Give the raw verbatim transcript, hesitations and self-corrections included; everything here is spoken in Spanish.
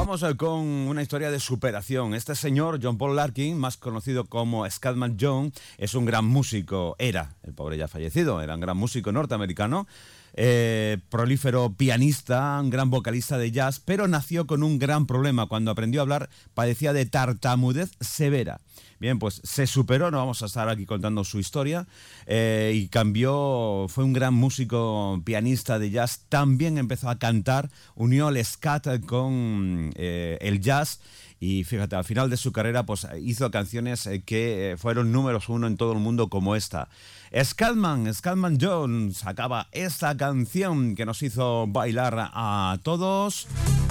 vamos con una historia de superación. Este señor, John Paul Larkin, más conocido como Scatman John, es un gran músico. Era, el pobre ya fallecido, era un gran músico norteamericano. Eh, prolífero pianista, un gran vocalista de jazz, pero nació con un gran problema. Cuando aprendió a hablar, padecía de tartamudez severa. Bien, pues se superó, no vamos a estar aquí contando su historia, eh, y cambió, fue un gran músico, pianista de jazz, también empezó a cantar, unió el scat con eh, el jazz. Y fíjate, al final de su carrera pues hizo canciones que fueron números uno en todo el mundo como esta. Scatman, Scatman John sacaba esta canción que nos hizo bailar a todos.